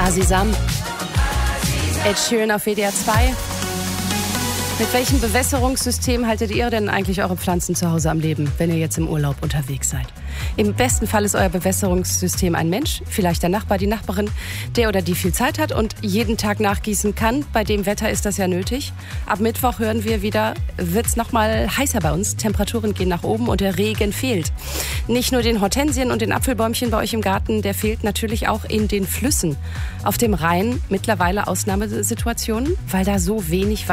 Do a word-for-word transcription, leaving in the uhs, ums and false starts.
Asisam. Ed Sheeran auf W D R zwei. Mit welchem Bewässerungssystem haltet ihr denn eigentlich eure Pflanzen zu Hause am Leben, wenn ihr jetzt im Urlaub unterwegs seid? Im besten Fall ist euer Bewässerungssystem ein Mensch, vielleicht der Nachbar, die Nachbarin, der oder die viel Zeit hat und jeden Tag nachgießen kann. Bei dem Wetter ist das ja nötig. Ab Mittwoch hören wir wieder, wird es noch mal heißer bei uns. Temperaturen gehen nach oben und der Regen fehlt. Nicht nur den Hortensien und den Apfelbäumchen bei euch im Garten, der fehlt natürlich auch in den Flüssen. Auf dem Rhein mittlerweile Ausnahmesituationen, weil da so wenig Wasser